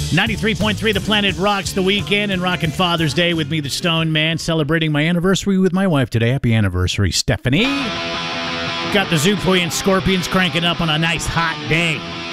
93.3 The Planet rocks the weekend and rocking Father's Day with me, the Stone Man, celebrating my anniversary with my wife today. Happy anniversary, Stephanie. Got the Zoo and Scorpions cranking up on a nice hot day.